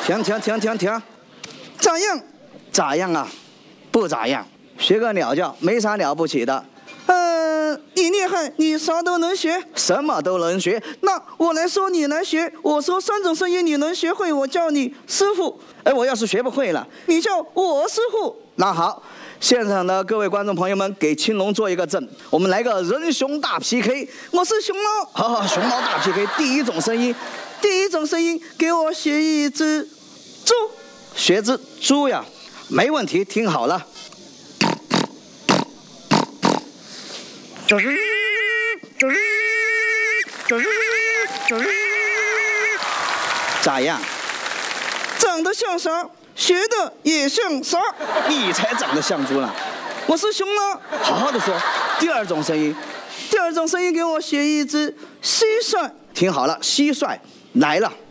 停！咋样？咋样啊？不咋样，学个鸟叫，没啥了不起的。你厉害，你啥都能学，什么都能学。那我来说，你来学。我说3种声音，你能学会，我叫你师傅。我要是学不会了，你叫我师傅。那好，现场的各位观众朋友们，给青龙做一个证。我们来个人熊大 PK。我是熊猫，好，熊猫大 PK。第一种声音，给我学一只猪，学只猪呀，没问题，听好了。咋样？长得像啥，学的也像啥。你才长得像猪呢！我是熊猫，好好的说。第二种声音，给我学一只蟋蟀。听好了，蟋蟀来了。